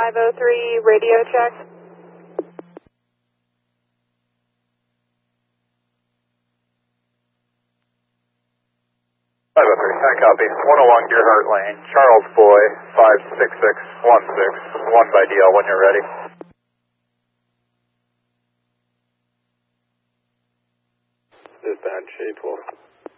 503, radio check. 503, I copy. 101 Gearhart Lane, Charles Boy, 56616, 1 by DL when you're ready. Dispatch 812.